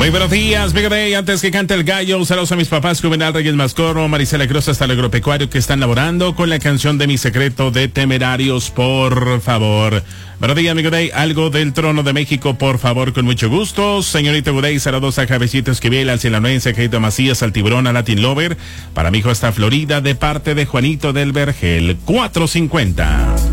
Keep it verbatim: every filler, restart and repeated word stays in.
Muy buenos días, Mega Day. Antes que cante el gallo, saludos a mis papás, Juvenal Reyes Mascoro, Marisela Cruz hasta el agropecuario que están laborando con la canción de Mi Secreto de Temerarios, por favor. Buenos días, Mega Day. Algo del Trono de México, por favor, con mucho gusto. Señorita Guday, saludos a Javecito Esquivel, al Silanoense, Keito Macías, al Tiburón, a Latin Lover. Para mi hijo hasta Florida, de parte de Juanito del Vergel, cuatrocientos cincuenta.